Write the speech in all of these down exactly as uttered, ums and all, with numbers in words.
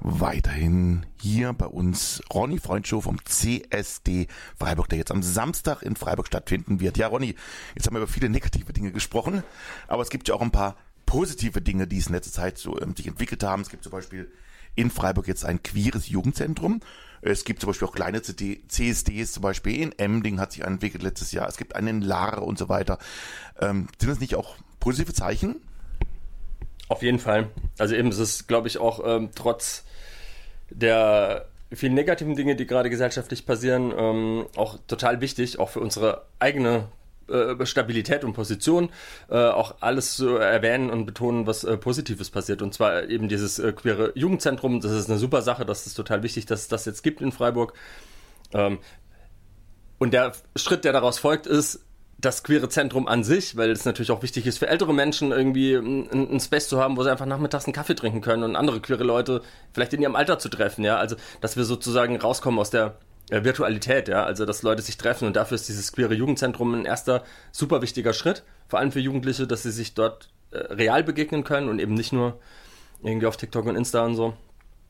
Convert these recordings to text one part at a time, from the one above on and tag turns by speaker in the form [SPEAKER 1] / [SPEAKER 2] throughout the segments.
[SPEAKER 1] Weiterhin hier bei uns Ronny Freundschuh vom C S D Freiburg, der jetzt am Samstag in Freiburg stattfinden wird. Ja, Ronny, jetzt haben wir über viele negative Dinge gesprochen, aber es gibt ja auch ein paar positive Dinge, die es in letzter Zeit so ähm, sich entwickelt haben. Es gibt zum Beispiel in Freiburg jetzt ein queeres Jugendzentrum. Es gibt zum Beispiel auch kleine C S Ds, zum Beispiel in Emding hat sich entwickelt letztes Jahr. Es gibt einen in Lahr und so weiter. Ähm, sind das nicht auch positive Zeichen?
[SPEAKER 2] Auf jeden Fall. Also eben, es ist, glaube ich, auch ähm, trotz der vielen negativen Dinge, die gerade gesellschaftlich passieren, ähm, auch total wichtig, auch für unsere eigene äh, Stabilität und Position, äh, auch alles zu erwähnen und betonen, was äh, Positives passiert. Und zwar eben dieses äh, queere Jugendzentrum, das ist eine super Sache, das ist total wichtig, dass es das jetzt gibt in Freiburg. Ähm, und der Schritt, der daraus folgt, ist, das queere Zentrum an sich, weil es natürlich auch wichtig ist für ältere Menschen irgendwie einen Space zu haben, wo sie einfach nachmittags einen Kaffee trinken können und andere queere Leute vielleicht in ihrem Alter zu treffen, ja, also dass wir sozusagen rauskommen aus der äh, Virtualität, ja, also dass Leute sich treffen und dafür ist dieses queere Jugendzentrum ein erster super wichtiger Schritt, vor allem für Jugendliche, dass sie sich dort äh, real begegnen können und eben nicht nur irgendwie auf TikTok und Insta und so.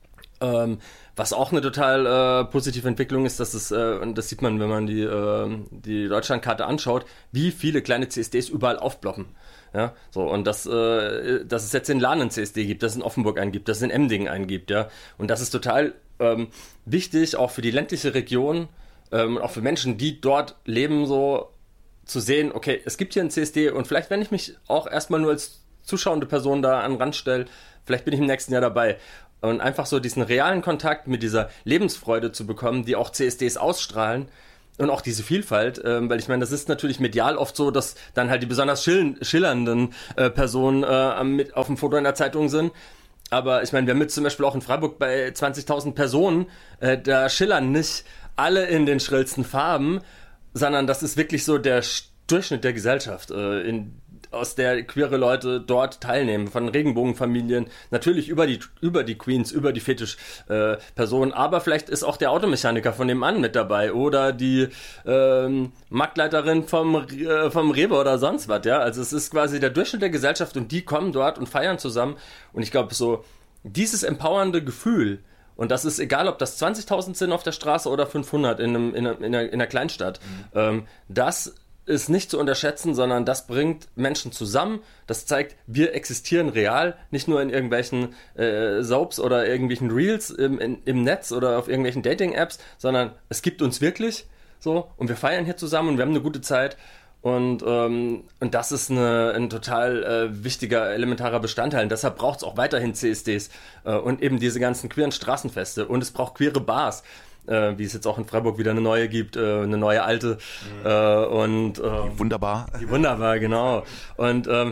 [SPEAKER 2] Ähm, was auch eine total äh, positive Entwicklung ist, dass es, äh, und das sieht man, wenn man die, äh, die Deutschlandkarte anschaut, wie viele kleine C S Ds überall aufploppen. Ja, so, und dass, äh, dass es jetzt in Lahn einen C S D gibt, dass es in Offenburg einen gibt, dass es in Emding einen gibt, ja. Und das ist total ähm, wichtig, auch für die ländliche Region, ähm, auch für Menschen, die dort leben, so zu sehen, okay, es gibt hier einen C S D und vielleicht, wenn ich mich auch erstmal nur als zuschauende Person da an den Rand stelle, vielleicht bin ich im nächsten Jahr dabei. Und einfach so diesen realen Kontakt mit dieser Lebensfreude zu bekommen, die auch C S Ds ausstrahlen und auch diese Vielfalt, ähm, weil ich meine, das ist natürlich medial oft so, dass dann halt die besonders schill- schillernden äh, Personen äh, mit auf dem Foto in der Zeitung sind. Aber ich meine, wir haben jetzt zum Beispiel auch in Freiburg bei zwanzigtausend Personen, äh, da schillern nicht alle in den schrillsten Farben, sondern das ist wirklich so der Durchschnitt der Gesellschaft, äh, in aus der queere Leute dort teilnehmen, von Regenbogenfamilien, natürlich über die über die Queens, über die Fetisch-Personen, äh, aber vielleicht ist auch der Automechaniker von dem Mann mit dabei oder die ähm, Marktleiterin vom, äh, vom Rewe oder sonst was, ja, also es ist quasi der Durchschnitt der Gesellschaft und die kommen dort und feiern zusammen und ich glaube so, dieses empowernde Gefühl, und das ist egal, ob das zwanzigtausend sind auf der Straße oder fünfhundert in, einem, in, einer, in, einer, in einer Kleinstadt, mhm. ähm, das ist nicht zu unterschätzen, sondern das bringt Menschen zusammen. Das zeigt, wir existieren real, nicht nur in irgendwelchen äh, Soaps oder irgendwelchen Reels im, in, im Netz oder auf irgendwelchen Dating-Apps, sondern es gibt uns wirklich so und wir feiern hier zusammen und wir haben eine gute Zeit. Und, ähm, und das ist eine, ein total äh, wichtiger, elementarer Bestandteil. Und deshalb braucht es auch weiterhin C S Ds äh, und eben diese ganzen queeren Straßenfeste. Und es braucht queere Bars. Äh, wie es jetzt auch in Freiburg wieder eine neue gibt, äh, eine neue alte. Mhm. Äh, und, ähm,
[SPEAKER 1] die wunderbar.
[SPEAKER 2] Die wunderbar, genau. Und ähm,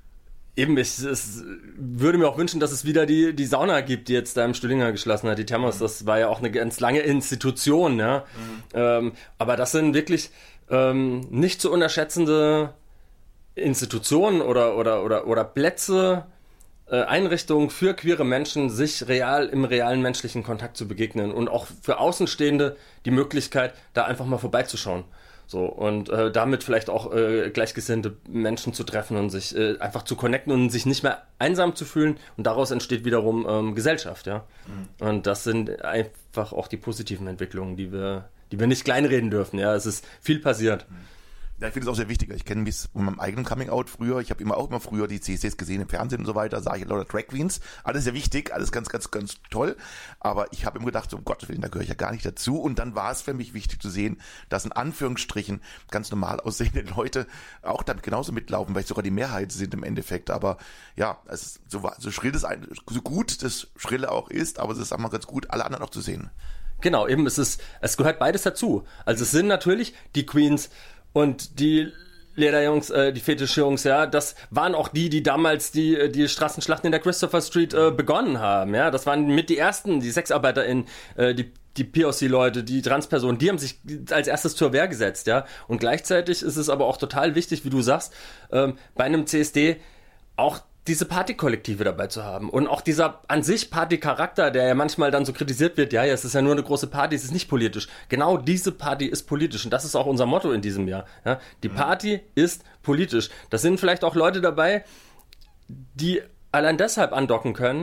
[SPEAKER 2] eben, ich es würde mir auch wünschen, dass es wieder die, die Sauna gibt, die jetzt da im Stühlinger geschlossen hat, die Thermos. Mhm. Das war ja auch eine ganz lange Institution. Ja? Mhm. Ähm, aber das sind wirklich ähm, nicht zu unterschätzende Institutionen oder, oder, oder, oder Plätze, Einrichtungen für queere Menschen, sich real im realen menschlichen Kontakt zu begegnen und auch für Außenstehende die Möglichkeit, da einfach mal vorbeizuschauen. So, und äh, damit vielleicht auch äh, gleichgesinnte Menschen zu treffen und sich äh, einfach zu connecten und sich nicht mehr einsam zu fühlen. Und daraus entsteht wiederum ähm, Gesellschaft, ja. Mhm. Und das sind einfach auch die positiven Entwicklungen, die wir, die wir nicht kleinreden dürfen, ja. Es ist viel passiert. Mhm.
[SPEAKER 1] Ja, ich finde es auch sehr wichtig. Ich kenne mich von meinem eigenen Coming-out früher. Ich habe immer auch immer früher die C S Ds gesehen im Fernsehen und so weiter. Sah ich lauter Drag Queens. Alles sehr wichtig, alles ganz, ganz, ganz toll. Aber ich habe immer gedacht, so, um Gottes Willen, da gehöre ich ja gar nicht dazu. Und dann war es für mich wichtig zu sehen, dass in Anführungsstrichen ganz normal aussehende Leute auch damit genauso mitlaufen, weil ich sogar die Mehrheit sind im Endeffekt. Aber ja, es ist so, so schrill das ein, so gut das Schrille auch ist, aber es ist auch mal ganz gut, alle anderen auch zu sehen.
[SPEAKER 2] Genau, eben, es ist, es gehört beides dazu. Also es sind natürlich die Queens und die Lederjungs, äh, die Fetischjungs, ja, das waren auch die, die damals die die Straßenschlachten in der Christopher Street äh, begonnen haben, ja, das waren mit die ersten, die SexarbeiterInnen, äh, die die P O C-Leute, die Transpersonen, die haben sich als erstes zur Wehr gesetzt, ja, und gleichzeitig ist es aber auch total wichtig, wie du sagst, ähm, bei einem C S D auch diese Partykollektive dabei zu haben und auch dieser an sich Partycharakter, der ja manchmal dann so kritisiert wird, ja, ja, es ist ja nur eine große Party, es ist nicht politisch. Genau diese Party ist politisch und das ist auch unser Motto in diesem Jahr. Ja? Die Party ist politisch. Da sind vielleicht auch Leute dabei, die allein deshalb andocken können,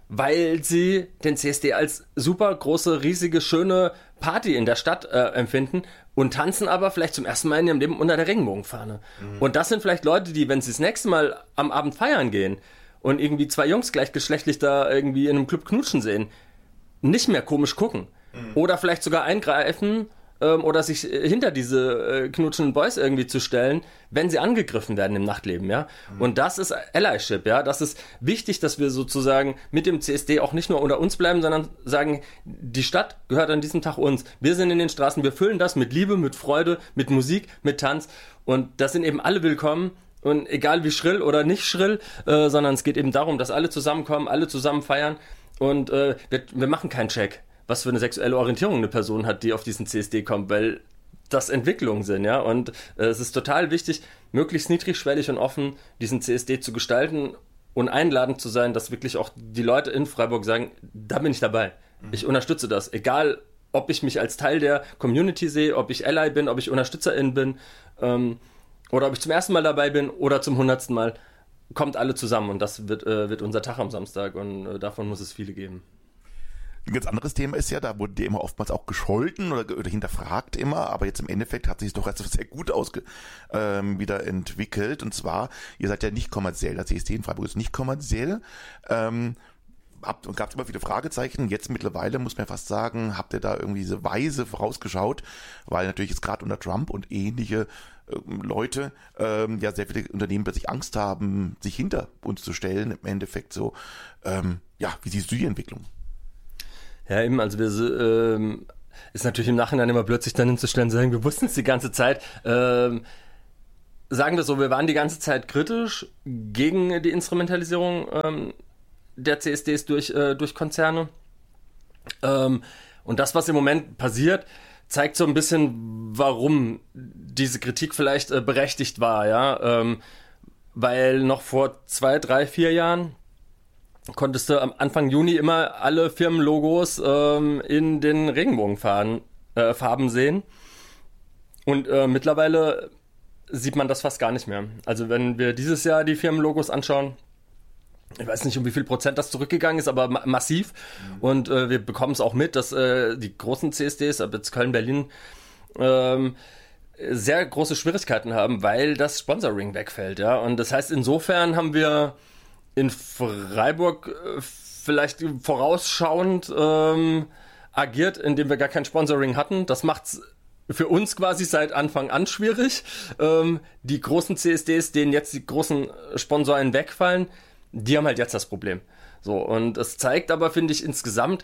[SPEAKER 2] weil sie den C S D als super große, riesige, schöne Party in der Stadt äh, empfinden und tanzen aber vielleicht zum ersten Mal in ihrem Leben unter der Regenbogenfahne. Mhm. Und das sind vielleicht Leute, die, wenn sie das nächste Mal am Abend feiern gehen und irgendwie zwei Jungs gleichgeschlechtlich da irgendwie in einem Club knutschen sehen, nicht mehr komisch gucken. Mhm. Oder vielleicht sogar eingreifen ähm, oder sich hinter diese äh, knutschenden Boys irgendwie zu stellen, wenn sie angegriffen werden im Nachtleben, ja. Mhm. Und das ist Allyship, ja. Das ist wichtig, dass wir sozusagen mit dem C S D auch nicht nur unter uns bleiben, sondern sagen, die Stadt gehört an diesem Tag uns. Wir sind in den Straßen, wir füllen das mit Liebe, mit Freude, mit Musik, mit Tanz. Und das sind eben alle willkommen. Und egal wie schrill oder nicht schrill, äh, sondern es geht eben darum, dass alle zusammenkommen, alle zusammen feiern. Und äh, wir, wir machen keinen Check, was für eine sexuelle Orientierung eine Person hat, die auf diesen C S D kommt, weil das Entwicklungen sind, ja. Und äh, es ist total wichtig, möglichst niedrigschwellig und offen diesen C S D zu gestalten und einladend zu sein, dass wirklich auch die Leute in Freiburg sagen, da bin ich dabei. Mhm. Ich unterstütze das. Egal, ob ich mich als Teil der Community sehe, ob ich Ally bin, ob ich Unterstützerin bin, ähm, oder ob ich zum ersten Mal dabei bin oder zum hundertsten Mal. Kommt alle zusammen und das wird, äh, wird unser Tag am Samstag und äh, davon muss es viele geben.
[SPEAKER 1] Ein ganz anderes Thema ist ja, da wurde immer oftmals auch gescholten oder, oder hinterfragt immer, aber jetzt im Endeffekt hat sich es doch als sehr gut ausge, ähm, wieder entwickelt. Und zwar, ihr seid ja nicht kommerziell, der C S D in Freiburg ist nicht kommerziell. Ähm, habt, und gab es immer viele Fragezeichen. Jetzt mittlerweile muss man fast sagen, habt ihr da irgendwie diese Weise vorausgeschaut, weil natürlich jetzt gerade unter Trump und ähnliche äh, Leute ähm, ja sehr viele Unternehmen plötzlich Angst haben, sich hinter uns zu stellen. Im Endeffekt so, ähm, ja, wie siehst du die Entwicklung?
[SPEAKER 2] Ja, eben, also wir ähm, ist natürlich im Nachhinein immer plötzlich dann hinzustellen, sagen, wir wussten es die ganze Zeit. Ähm, sagen wir so, wir waren die ganze Zeit kritisch gegen die Instrumentalisierung ähm, der C S Ds durch, äh, durch Konzerne. Ähm, und das, was im Moment passiert, zeigt so ein bisschen, warum diese Kritik vielleicht äh, berechtigt war, ja. Ähm, weil noch vor zwei, drei, vier Jahren konntest du am Anfang Juni immer alle Firmenlogos ähm, in den Regenbogenfarben äh, Farben sehen. Und äh, mittlerweile sieht man das fast gar nicht mehr. Also wenn wir dieses Jahr die Firmenlogos anschauen, ich weiß nicht, um wie viel Prozent das zurückgegangen ist, aber ma- massiv. Mhm. Und äh, wir bekommen es auch mit, dass äh, die großen C S Ds, ab jetzt Köln, Berlin, ähm, sehr große Schwierigkeiten haben, weil das Sponsoring wegfällt. Ja? Und das heißt, insofern haben wir in Freiburg äh, vielleicht vorausschauend ähm, agiert, indem wir gar kein Sponsoring hatten. Das macht's für uns quasi seit Anfang an schwierig. Ähm, die großen C S Ds, denen jetzt die großen Sponsoren wegfallen, die haben halt jetzt das Problem. So, und es zeigt aber, finde ich, insgesamt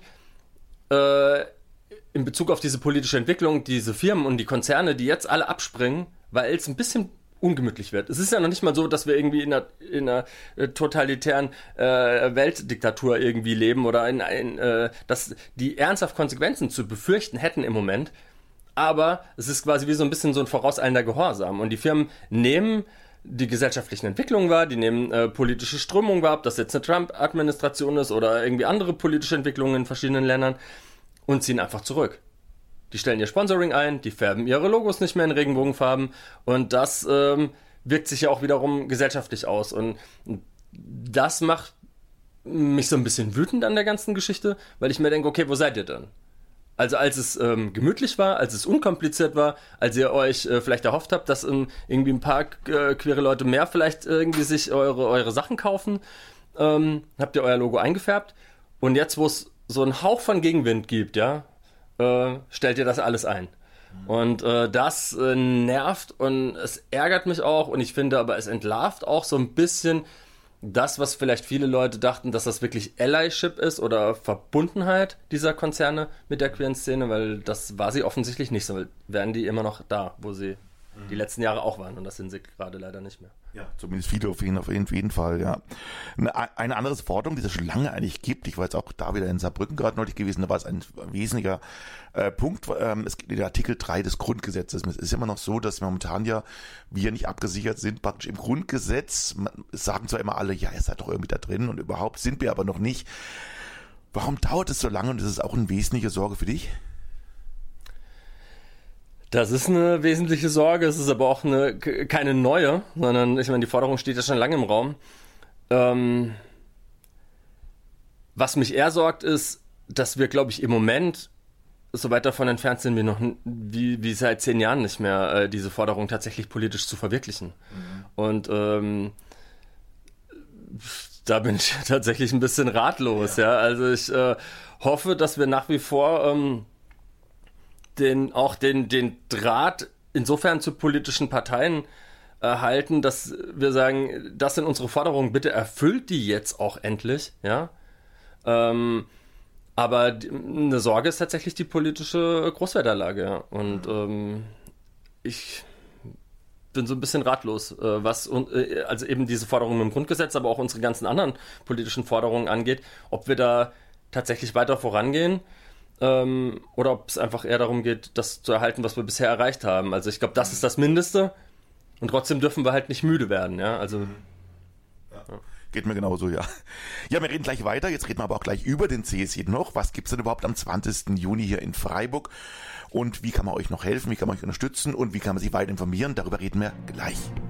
[SPEAKER 2] äh, in Bezug auf diese politische Entwicklung, diese Firmen und die Konzerne, die jetzt alle abspringen, weil es ein bisschen ungemütlich wird. Es ist ja noch nicht mal so, dass wir irgendwie in einer, in einer äh, totalitären äh, Weltdiktatur irgendwie leben oder in, in, äh, dass die ernsthaft Konsequenzen zu befürchten hätten im Moment. Aber es ist quasi wie so ein bisschen so ein vorauseilender Gehorsam. Und die Firmen nehmen die gesellschaftlichen Entwicklungen wahr, die nehmen äh, politische Strömungen wahr, ob das jetzt eine Trump-Administration ist oder irgendwie andere politische Entwicklungen in verschiedenen Ländern und ziehen einfach zurück. Die stellen ihr Sponsoring ein, die färben ihre Logos nicht mehr in Regenbogenfarben und das ähm, wirkt sich ja auch wiederum gesellschaftlich aus. Und das macht mich so ein bisschen wütend an der ganzen Geschichte, weil ich mir denke, okay, wo seid ihr denn? Also als es ähm, gemütlich war, als es unkompliziert war, als ihr euch äh, vielleicht erhofft habt, dass ähm, irgendwie ein paar äh, queere Leute mehr vielleicht irgendwie sich eure, eure Sachen kaufen, ähm, habt ihr euer Logo eingefärbt und jetzt, wo es so einen Hauch von Gegenwind gibt, ja, äh, stellt ihr das alles ein. Mhm. Und äh, das äh, nervt und es ärgert mich auch und ich finde aber, es entlarvt auch so ein bisschen das, was vielleicht viele Leute dachten, dass das wirklich Allyship ist oder Verbundenheit dieser Konzerne mit der queeren Szene, weil das war sie offensichtlich nicht so. Wären die immer noch da, wo sie mhm. die letzten Jahre auch waren und das sind sie gerade leider nicht mehr.
[SPEAKER 1] Ja, zumindest viele auf jeden, auf jeden Fall, ja. Eine, eine andere Forderung, die es schon lange eigentlich gibt, ich war jetzt auch da wieder in Saarbrücken gerade neulich gewesen, da war es ein wesentlicher äh, Punkt, ähm, es gibt den Artikel drei des Grundgesetzes. Es ist immer noch so, dass momentan ja wir nicht abgesichert sind, praktisch im Grundgesetz, man, sagen zwar immer alle, ja, ihr seid doch irgendwie da drin und überhaupt sind wir aber noch nicht. Warum dauert es so lange und ist es auch eine wesentliche Sorge für dich?
[SPEAKER 2] Das ist eine wesentliche Sorge, es ist aber auch eine, keine neue, sondern ich meine, die Forderung steht ja schon lange im Raum. Ähm, Was mich eher sorgt, ist, dass wir, glaube ich, im Moment so weit davon entfernt sind, wir noch wie, wie seit zehn Jahren nicht mehr äh, diese Forderung tatsächlich politisch zu verwirklichen. Mhm. Und ähm, da bin ich tatsächlich ein bisschen ratlos. Ja. Ja. Also ich äh, hoffe, dass wir nach wie vor ähm, den, auch den, den Draht insofern zu politischen Parteien erhalten, dass wir sagen, das sind unsere Forderungen, bitte erfüllt die jetzt auch endlich. Ja. Ähm, aber die, eine Sorge ist tatsächlich die politische Großwetterlage. Ja. Und ähm, ich bin so ein bisschen ratlos, äh, was äh, also eben diese Forderungen im Grundgesetz, aber auch unsere ganzen anderen politischen Forderungen angeht, ob wir da tatsächlich weiter vorangehen ähm, oder ob es einfach eher darum geht, das zu erhalten, was wir bisher erreicht haben. Also ich glaube, das ist das Mindeste und trotzdem dürfen wir halt nicht müde werden. Ja, also
[SPEAKER 1] ja. Ja. Geht mir genauso, ja. Ja, wir reden gleich weiter. Jetzt reden wir aber auch gleich über den C S J noch. Was gibt's denn überhaupt am zwanzigsten Juni hier in Freiburg? Und wie kann man euch noch helfen? Wie kann man euch unterstützen? Und wie kann man sich weiter informieren? Darüber reden wir gleich.